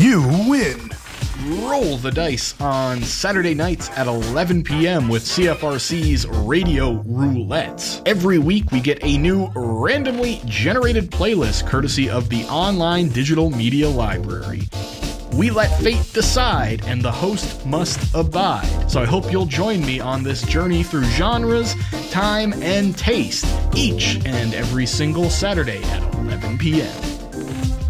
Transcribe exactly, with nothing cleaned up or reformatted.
You win. Roll the dice on Saturday nights at eleven p.m. with C F R C's Radio Roulette. Every week we get a new randomly generated playlist courtesy of the online digital media library. We let fate decide, and the host must abide. So I hope you'll join me on this journey through genres, time, and taste, each and every single Saturday at eleven p.m.